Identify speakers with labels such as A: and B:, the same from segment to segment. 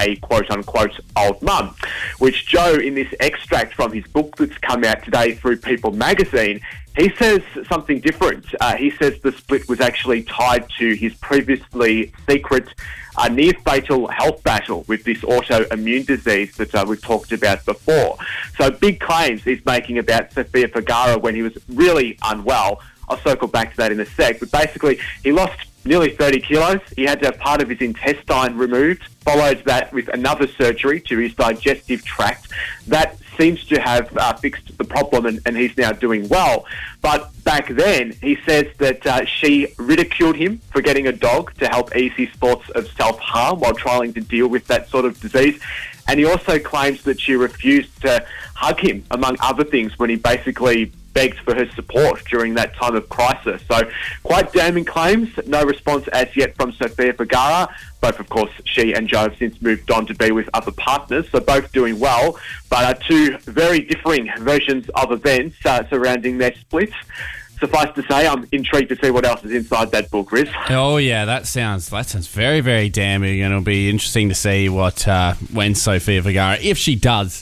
A: a quote-unquote old mum, which Joe, in this extract from his book that's come out today through People magazine, he says something different. He says the split was actually tied to his previously secret near-fatal health battle with this autoimmune disease that we've talked about before. So big claims he's making about Sofia Vergara when he was really unwell. I'll circle back to that in a sec. But basically, he lost nearly 30 kilos. He had to have part of his intestine removed, followed that with another surgery to his digestive tract. That seems to have fixed the problem, and he's now doing well. But back then, he says that she ridiculed him for getting a dog to help ease his thoughts of self-harm while trying to deal with that sort of disease. And he also claims that she refused to hug him, among other things, when he basically begged for her support during that time of crisis. So quite damning claims. No response as yet from Sofia Vergara. Both, of course, she and Joe have since moved on to be with other partners, so both doing well, but two very differing versions of events surrounding their splits. Suffice to say, I'm intrigued to see what else is inside that book, Riz.
B: Oh yeah, that sounds very, very damning, and it'll be interesting to see what when Sofia Vergara, if she does,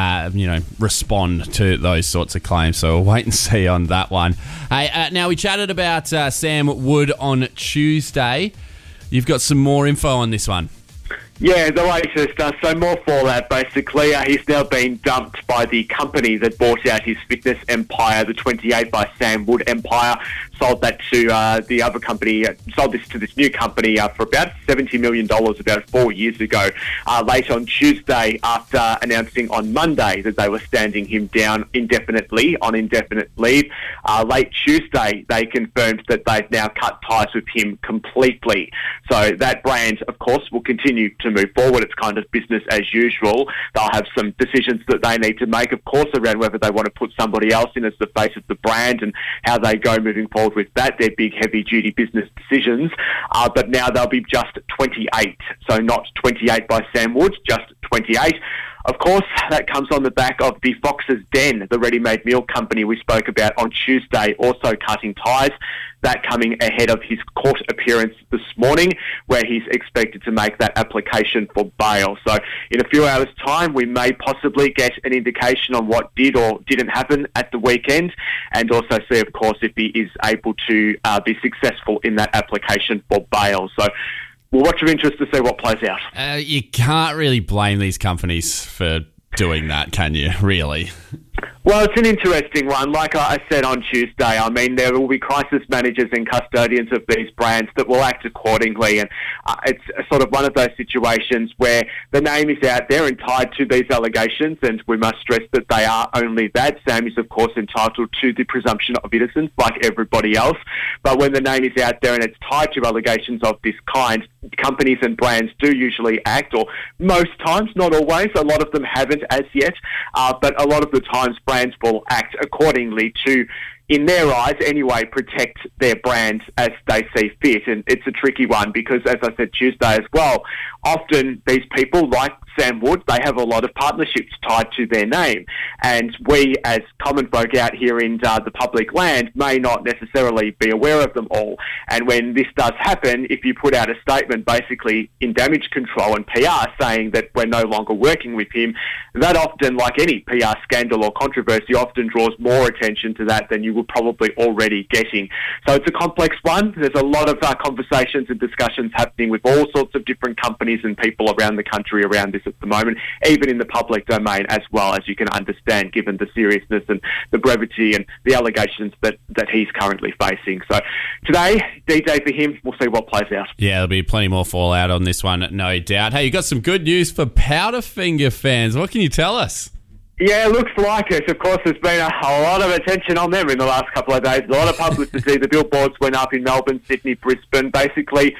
B: respond to those sorts of claims. So we'll wait and see on that one. Hey, now we chatted about Sam Wood on Tuesday. You've got some more info on this one.
A: Yeah, the latest. So more fallout, basically. He's now been dumped by the company that bought out his fitness empire, the 28 by Sam Wood empire. Sold that to the other company, sold this to this new company for about $70 million about 4 years ago. Late on Tuesday, after announcing on Monday that they were standing him down indefinitely on indefinite leave, late Tuesday they confirmed that they've now cut ties with him completely. So that brand, of course, will continue to move forward. It's kind of business as usual. They'll have some decisions that they need to make, of course, around whether they want to put somebody else in as the face of the brand and how they go moving forward with that. They're big, heavy-duty business decisions. But now they'll be just 28. So not 28 by Sam Wood, just 28. Of course, that comes on the back of the Fox's Den, the ready-made meal company we spoke about on Tuesday, also cutting ties. That coming ahead of his court appearance this morning, where he's expected to make that application for bail. So in a few hours' time, we may possibly get an indication on what did or didn't happen at the weekend, and also see, of course, if he is able to be successful in that application for bail. So we'll watch with interest to see what plays out.
B: You can't really blame these companies for doing that, can you, really?
A: Well, it's an interesting one. Like I said on Tuesday, I mean, there will be crisis managers and custodians of these brands that will act accordingly. And it's sort of one of those situations where the name is out there and tied to these allegations, and we must stress that they are only that. Sam is, of course, entitled to the presumption of innocence like everybody else. But when the name is out there and it's tied to allegations of this kind, companies and brands do usually act, or most times, not always. A lot of them haven't as yet. But a lot of the times, brands will act accordingly to, in their eyes anyway, protect their brands as they see fit. And it's a tricky one because, as I said Tuesday as well, often these people, like Sam Wood, they have a lot of partnerships tied to their name. And we, as common folk out here in the public land, may not necessarily be aware of them all. And when this does happen, if you put out a statement basically in damage control and PR saying that we're no longer working with him, that often, like any PR scandal or controversy, often draws more attention to that than you were probably already getting. So it's a complex one. There's a lot of conversations and discussions happening with all sorts of different companies and people around the country around this at the moment, even in the public domain as well, as you can understand, given the seriousness and the brevity and the allegations that he's currently facing. So today, D-Day for him. We'll see what plays out.
B: Yeah, there'll be plenty more fallout on this one, no doubt. Hey, you got some good news for Powderfinger fans. What can you tell us?
A: Yeah, looks like it. Of course, there's been a lot of attention on them in the last couple of days. A lot of publicity. The billboards went up in Melbourne, Sydney, Brisbane. Basically,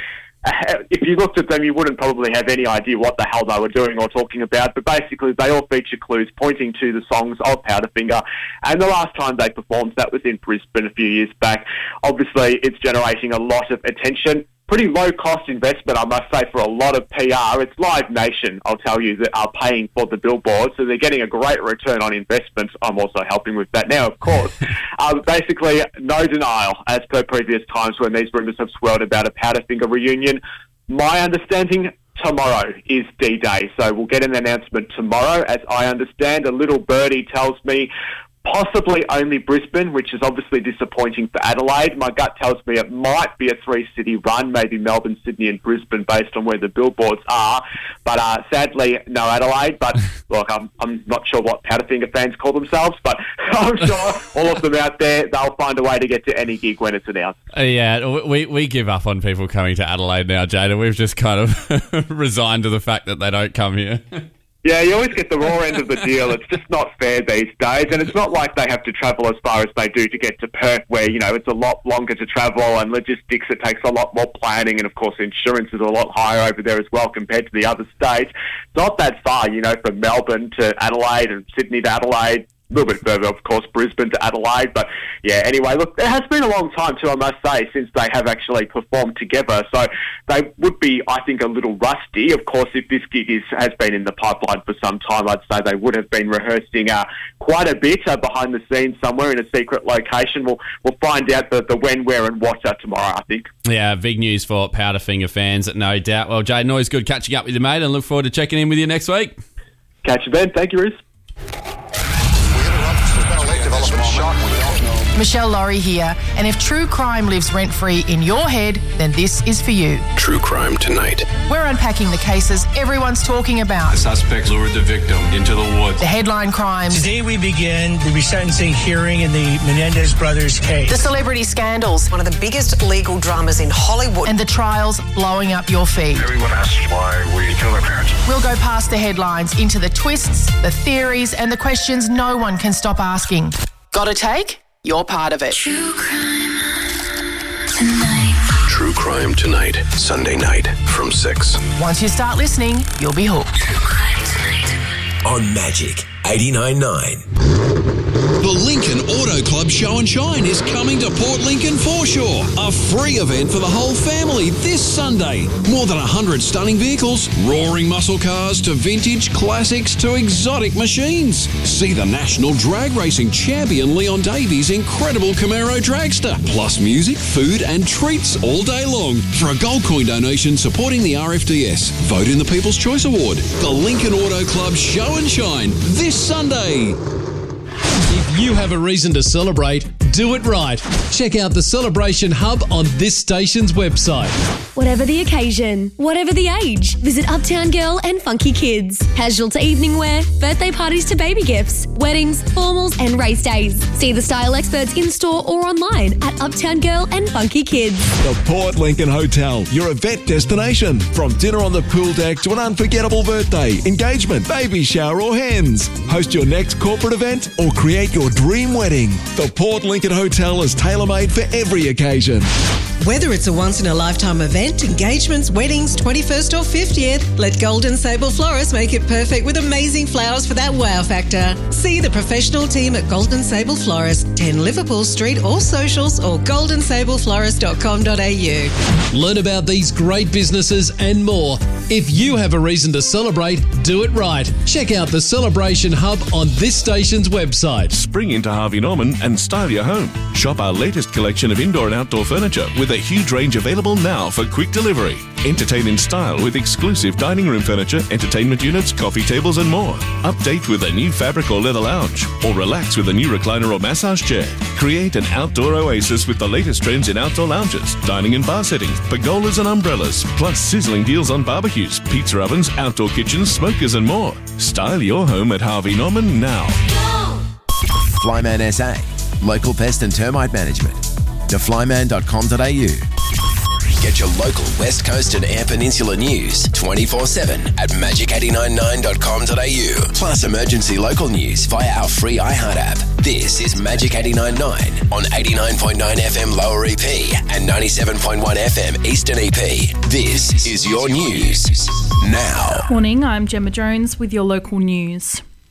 A: if you looked at them, you wouldn't probably have any idea what the hell they were doing or talking about. But basically, they all feature clues pointing to the songs of Powderfinger. And the last time they performed, that was in Brisbane a few years back. Obviously, it's generating a lot of attention. Pretty low-cost investment, I must say, for a lot of PR. It's Live Nation, I'll tell you, that are paying for the billboard, so they're getting a great return on investment. I'm also helping with that now, of course. Basically, no denial, as per previous times when these rumours have swirled about a Powderfinger reunion. My understanding, tomorrow is D-Day, so we'll get an announcement tomorrow. As I understand, a little birdie tells me possibly only Brisbane, which is obviously disappointing for Adelaide. My gut tells me it might be a 3-city run, maybe Melbourne, Sydney and Brisbane based on where the billboards are. But sadly, no Adelaide. But look, I'm not sure what Powderfinger fans call themselves, but I'm sure all of them out there, they'll find a way to get to any gig when it's announced.
B: Yeah, we give up on people coming to Adelaide now, Jada. We've just kind of resigned to the fact that they don't come here.
A: Yeah, you always get the raw end of the deal. It's just not fair these days. And it's not like they have to travel as far as they do to get to Perth, where, you know, it's a lot longer to travel and logistics, it takes a lot more planning. And, of course, insurance is a lot higher over there as well compared to the other states. It's not that far, you know, from Melbourne to Adelaide and Sydney to Adelaide. A little bit further, of course, Brisbane to Adelaide. But, yeah, anyway, look, it has been a long time, too, I must say, since they have actually performed together. So they would be, I think, a little rusty. Of course, if this gig has been in the pipeline for some time, I'd say they would have been rehearsing quite a bit behind the scenes somewhere in a secret location. We'll find out the when, where and what tomorrow, I think.
B: Yeah, big news for Powderfinger fans, no doubt. Well, Jayden, always good catching up with you, mate, and look forward to checking in with you next week.
A: Catch you, Ben. Thank you, Riz.
C: Michelle Laurie here, and if true crime lives rent-free in your head, then this is for you.
D: True Crime Tonight.
C: We're unpacking the cases everyone's talking about.
E: The suspect lured the victim into the woods.
C: The headline crimes.
F: Today we begin the resentencing hearing in the Menendez brothers case.
C: The celebrity scandals.
G: One of the biggest legal dramas in Hollywood.
C: And the trials blowing up your feed.
D: Everyone asks why we kill our parents.
C: We'll go past the headlines into the twists, the theories, and the questions no one can stop asking. Got a take? You're part of it.
H: True Crime Tonight.
D: True Crime Tonight, Sunday night from 6.
C: Once you start listening, you'll be hooked.
H: True Crime Tonight.
I: On Magic 89.9.
J: The Lincoln Auto Club Show and Shine is coming to Port Lincoln Foreshore, a free event for the whole family this Sunday. More than 100 stunning vehicles, roaring muscle cars to vintage classics to exotic machines. See the national drag racing champion Leon Davies' incredible Camaro dragster, plus music, food and treats all day long. For a gold coin donation supporting the RFDS, vote in the People's Choice Award. The Lincoln Auto Club Show and Shine this Sunday.
K: If you have a reason to celebrate, do it right. Check out the Celebration Hub on this station's website.
L: Whatever the occasion, whatever the age, visit Uptown Girl and Funky Kids. Casual to evening wear, birthday parties to baby gifts, weddings, formals and race days. See the style experts in-store or online at Uptown Girl and Funky Kids.
M: The Port Lincoln Hotel, your event destination. From dinner on the pool deck to an unforgettable birthday, engagement, baby shower or hens. Host your next corporate event or create your dream wedding. The Port Lincoln Hotel is tailor-made for every occasion.
G: Whether it's a once-in-a-lifetime event, engagements, weddings, 21st or 50th, let Golden Sable Florist make it perfect with amazing flowers for that wow factor. See the professional team at Golden Sable Florist, 10 Liverpool Street, or socials or goldensableflorist.com.au.
K: Learn about these great businesses and more. If you have a reason to celebrate, do it right. Check out the Celebration Hub on this station's website.
N: Spring into Harvey Norman and style your home. Shop our latest collection of indoor and outdoor furniture with a huge range available now for quick delivery. Entertain in style with exclusive dining room furniture, entertainment units, coffee tables and more. Update with a new fabric or leather lounge, or relax with a new recliner or massage chair. Create an outdoor oasis with the latest trends in outdoor lounges, dining and bar settings, pergolas and umbrellas, plus sizzling deals on barbecues, pizza ovens, outdoor kitchens, smokers and more. Style your home at Harvey Norman now.
I: Flyman SA, local pest and termite management. To flyman.com.au. Get your local West Coast and Eyre Peninsula news 24/7 at magic899.com.au. Plus emergency local news via our free iHeart app. This is Magic 89.9 on 89.9 FM Lower EP and 97.1 FM Eastern EP. This is your news now.
O: Morning, I'm Gemma Jones with your local news.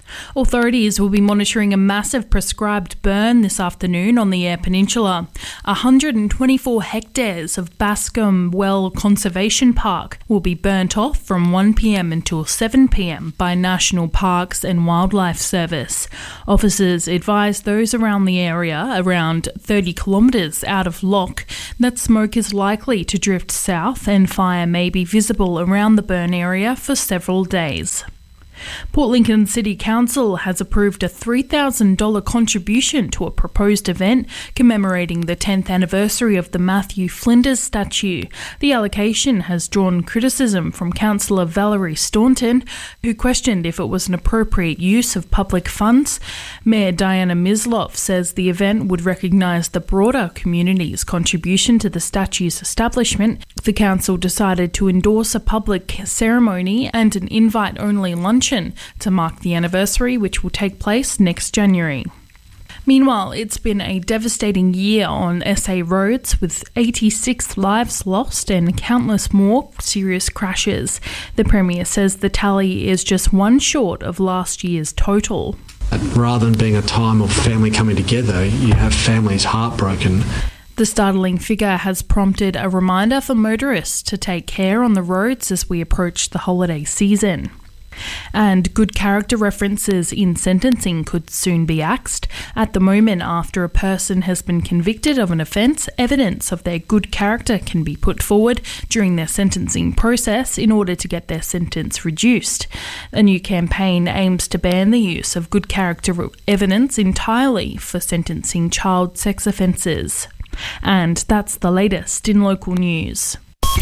O: Authorities will be monitoring a massive prescribed burn this afternoon on the Eyre Peninsula. 124 hectares of Bascombe Well Conservation Park will be burnt off from 1 p.m. until 7 p.m. by National Parks and Wildlife Service. Officers advise those around the area, around 30 kilometres out of Loch, that smoke is likely to drift south and fire may be visible around the burn area for several days. Port Lincoln City Council has approved a $3,000 contribution to a proposed event commemorating the 10th anniversary of the Matthew Flinders statue. The allocation has drawn criticism from Councillor Valerie Staunton, who questioned if it was an appropriate use of public funds. Mayor Diana Misloff says the event would recognise the broader community's contribution to the statue's establishment. The council decided to endorse a public ceremony and an invite-only luncheon to mark the anniversary, which will take place next January. Meanwhile, it's been a devastating year on SA roads, with 86 lives lost and countless more serious crashes. The Premier says the tally is just one short of last year's total.
P: Rather than being a time of family coming together, you have families heartbroken.
O: The startling figure has prompted a reminder for motorists to take care on the roads as we approach the holiday season. And good character references in sentencing could soon be axed. At the moment, after a person has been convicted of an offence, evidence of their good character can be put forward during their sentencing process in order to get their sentence reduced. A new campaign aims to ban the use of good character evidence entirely for sentencing child sex offences. And that's the latest in local news.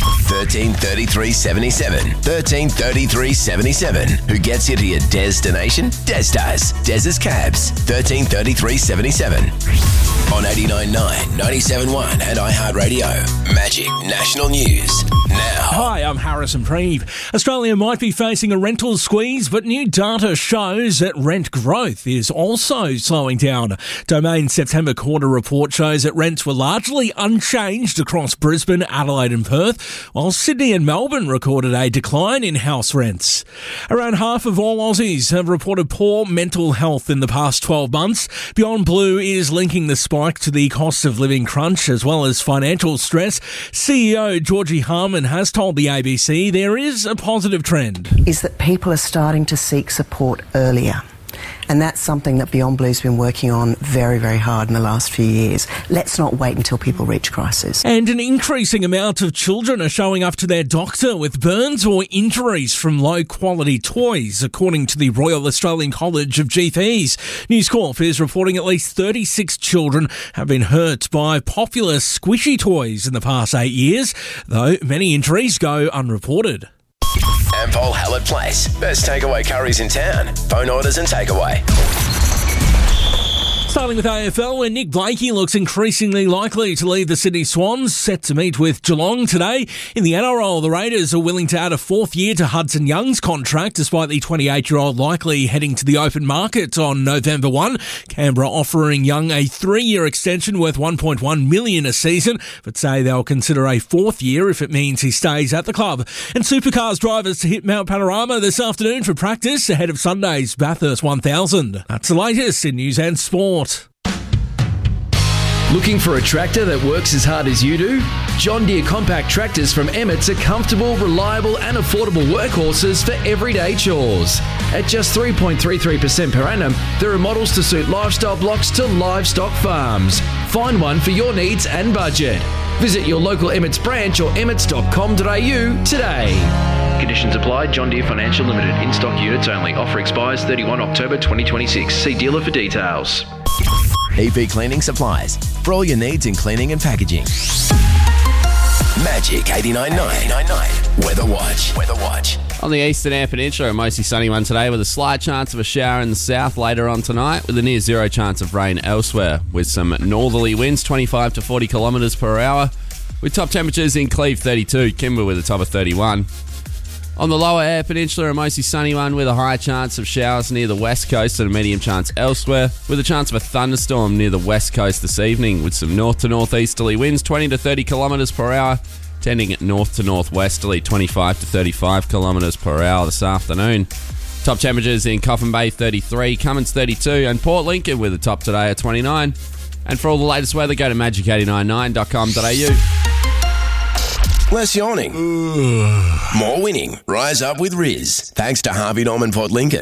I: 133377. 133377. Who gets you to your destination? Des does. Des's Cabs. 133377. On 89.9, 97.1 and iHeartRadio. Magic National News. Now.
Q: Hi, I'm Harrison Preeve. Australia might be facing a rental squeeze, but new data shows that rent growth is also slowing down. Domain's September quarter report shows that rents were largely unchanged across Brisbane, Adelaide and Perth, while Sydney and Melbourne recorded a decline in house rents. Around half of all Aussies have reported poor mental health in the past 12 months. Beyond Blue is linking the spike to the cost of living crunch as well as financial stress. CEO Georgie Harman has told the ABC there is a positive trend.
R: Is that people are starting to seek support earlier. And that's something that Beyond Blue's been working on very, very hard in the last few years. Let's not wait until people reach crisis.
Q: And an increasing amount of children are showing up to their doctor with burns or injuries from low-quality toys, according to the Royal Australian College of GPs. News Corp is reporting at least 36 children have been hurt by popular squishy toys in the past 8 years, though many injuries go unreported.
I: Ampol Hallett Place. Best takeaway curries in town. Phone orders and takeaway.
Q: Starting with AFL, where Nick Blakey looks increasingly likely to leave the Sydney Swans, set to meet with Geelong today. In the NRL, the Raiders are willing to add a fourth year to Hudson Young's contract, despite the 28-year-old likely heading to the open market on November 1. Canberra offering Young a 3-year extension worth $1.1 million a season, but say they'll consider a fourth year if it means he stays at the club. And Supercars drivers to hit Mount Panorama this afternoon for practice ahead of Sunday's Bathurst 1000. That's the latest in news and sport.
S: Looking for a tractor that works as hard as you do? John Deere compact tractors from Emmett's are comfortable, reliable and affordable workhorses for everyday chores. At just 3.33% per annum, there are models to suit lifestyle blocks to livestock farms. Find one for your needs and budget. Visit your local Emmett's branch or emmets.com.au today. Conditions apply. John Deere Financial Limited. In-stock units only. Offer expires 31 October 2026. See dealer for details.
I: EP Cleaning Supplies. For all your needs in cleaning and packaging. Magic 89.9. Weather Watch.
B: On the eastern Eyre Peninsula, a mostly sunny one today with a slight chance of a shower in the south later on tonight, with a near zero chance of rain elsewhere, with some northerly winds 25 to 40 kilometres per hour, with top temperatures in Cleve 32, Kimber with a top of 31. On the lower Eyre Peninsula, a mostly sunny one with a high chance of showers near the west coast and a medium chance elsewhere, with a chance of a thunderstorm near the west coast this evening, with some north to northeasterly winds 20 to 30 kilometres per hour, tending north to northwesterly 25 to 35 kilometres per hour this afternoon. Top temperatures in Coffin Bay, 33, Cummins, 32, and Port Lincoln with a top today at 29. And for all the latest weather, go to magic899.com.au.
I: Less yawning. More winning. Rise up with Riz. Thanks to Harvey Norman Port Lincoln.